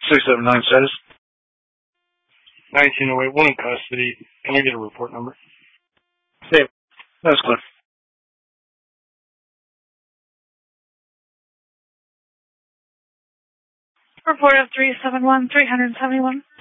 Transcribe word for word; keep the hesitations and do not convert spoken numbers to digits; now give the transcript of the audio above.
six seven nine status. nineteen oh eight, one in custody. Can I get a report number? Yeah, that's clear. Report of three seven one, three seventy-one.